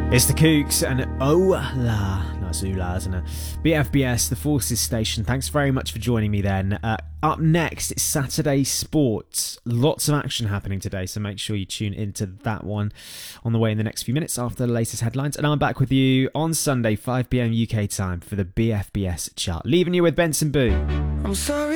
It's the Kooks and oh la, nice ooh-la, isn't it? BFBS, the Forces Station. Thanks very much for joining me then. Up next, it's Saturday Sports. Lots of action happening today, so make sure you tune into that one on the way in the next few minutes after the latest headlines. And I'm back with you on Sunday, 5 p.m. UK time for the BFBS chart. Leaving you with Benson Boone. I'm sorry